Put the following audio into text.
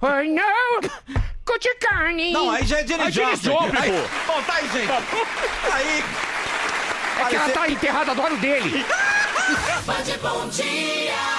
Oh, não! Curte carne! Não, aí já é Jenny Joplin. Joplin, pô. Bom, tá aí, gente. Aí... É que ela tá enterrada do lado dele! Band Bom Dia.